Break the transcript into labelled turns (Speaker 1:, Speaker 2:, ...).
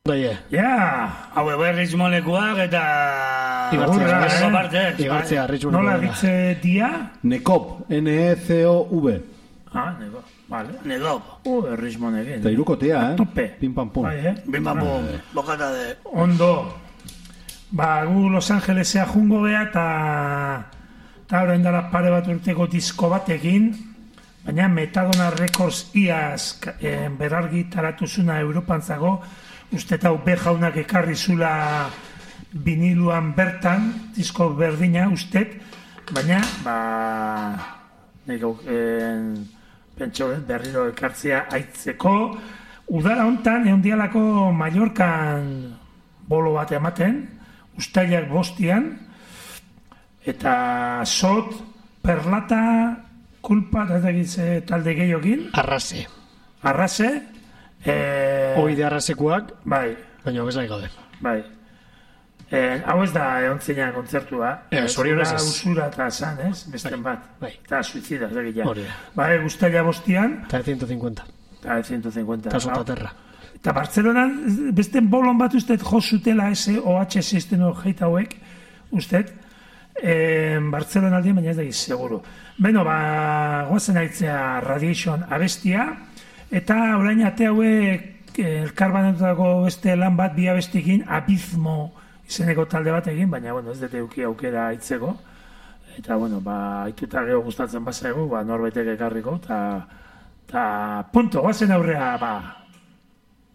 Speaker 1: Hau Richmonekuak eta...
Speaker 2: Igartzea, Richmonekuak.
Speaker 3: Nola egitze dia?
Speaker 4: Nekop, N-E-C-O-V.
Speaker 1: Nekop, vale. Nekop. Richmonekin.
Speaker 4: Eta irukotea,
Speaker 3: Tope.
Speaker 4: Pim pam pum.
Speaker 1: Pim pam pum, bokata de...
Speaker 3: Ondo. Gu Los Angelesea jungo beha eta orain dara pare bat urteko disko batekin, baina Metadona Records iaz berargi taratuzuna Europantzako, uste hau jaunak ekarri zula viniluan bertan, disko berdina ustet, baina, pentso berriro ekartzea aitzeko, udara hontan, eondialako Mallorcan bolo bat ematen, ustailak 5 eta Sot, Perlata, Kulpa, talde gehiokin. Arrase.
Speaker 2: Oide arrasekuak,
Speaker 3: Bai.
Speaker 2: baina bezai gaude.
Speaker 3: Bai. Hau ez da eontzina kontzertua.
Speaker 2: Zorionez ez.
Speaker 3: Usura eta esan, ez? Besten bat.
Speaker 2: Bai.
Speaker 3: Eta suizida, zegila.
Speaker 2: Hori da.
Speaker 3: Bai, ustaila 5
Speaker 2: Eta 150.
Speaker 3: Eta 150.
Speaker 2: Eta sotaterra.
Speaker 3: Eta Bartzelonan, besten bolon bat usted jo zutela SOH sistema jeita hauek, usted, Bartzelona aldien, baina ez da seguru. Beno, goazen aitzea Radiation abestia, eta orain ate hauek elkarbanetutako beste lan bat bi abestikin, Abismo izeneko talde bat egin, baina bueno, ez dute euki aukera aitzeko, eta bueno, aituta geho gustatzen bazaigu, norbaitek ekarriko, eta punto, goazen aurrea,